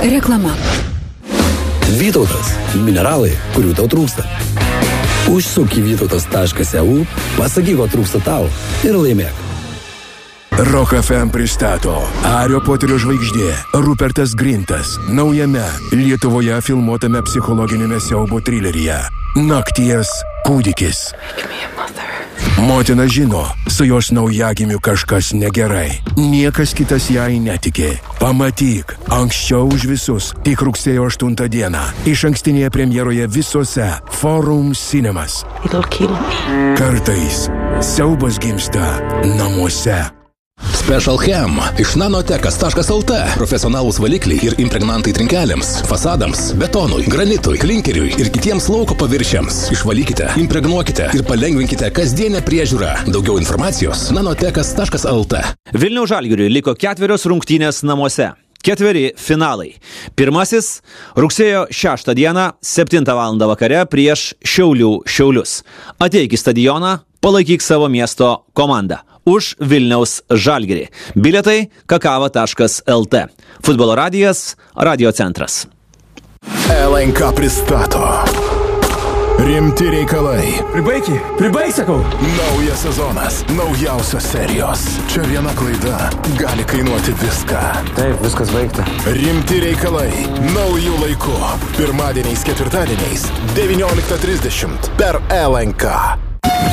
Reklama. Vytautas. Mineralai, kurių tau trūksta. Užsuk į vytautas.eu, pasakyk, ko trūksta tau ir laimėk. Rock FM pristato Hario Poterio žvaigždė Rupertas Grintas naujame Lietuvoje filmuotame psichologinėme siaubo trileryje Nakties kūdikis. Motina žino, su jos naujagimiu kažkas negerai. Niekas kitas jai netikė. Pamatyk, anksčiau už visus, tik rugsėjo 8 dieną, išankstinėje premjeroje visose Forum Cinemas. Kartais siaubas gimsta namuose. Special Chem iš nanotekas.lt. Profesionalūs valikliai ir impregnantai trinkelėms, fasadams, betonui, granitui, klinkeriui ir kitiems lauko paviršiams. Išvalykite, impregnuokite ir palengvinkite kasdienę priežiūrą. Daugiau informacijos nanotekas.lt. Vilniaus Žalgiriui liko 4 rungtynės namuose. 4 finalai. Pirmasis rugsėjo 6 dieną 7 val. Vakare prieš Šiaulius. Ateik į stadioną, palaikyk savo miesto komandą. Už Vilniaus Žalgirį. Bilietai kakava.lt. Futbolo radijas, Radio centras. LNK pristato Rimti reikalai. Pribaik, sakau. Naujas sezonas, naujausios serijos. Čia viena klaida gali kainuoti viską. Taip, viskas baigta. Rimti reikalai. Naujų laikų. Pirmadieniais, ketvirtadieniais 19:30 per LNK.